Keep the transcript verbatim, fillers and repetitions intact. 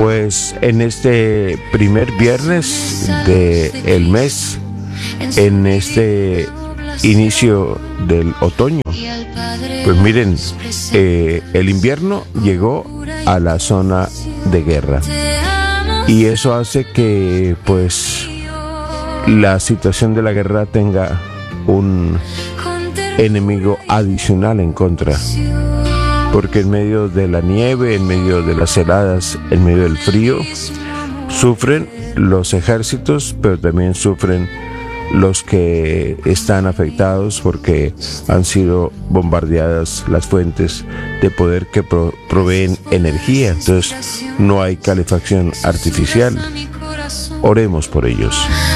Pues en este primer viernes del mes, en este inicio del otoño, pues miren, eh, el invierno llegó a la zona de guerra y eso hace que pues la situación de la guerra tenga un enemigo adicional en contra, porque en medio de la nieve, en medio de las heladas, en medio del frío, sufren los ejércitos, pero también sufren los que están afectados porque han sido bombardeadas las fuentes de poder que pro- proveen energía. Entonces no hay calefacción artificial. Oremos por ellos.